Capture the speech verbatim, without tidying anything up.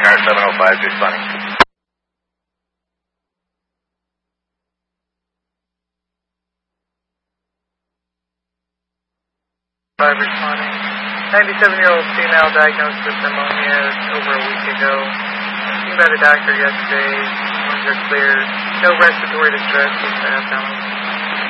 R seven oh five responding. five responding. ninety-seven-year-old female diagnosed with pneumonia over a week ago. Seen by the doctor yesterday. Lungs are clear. No respiratory distress. Just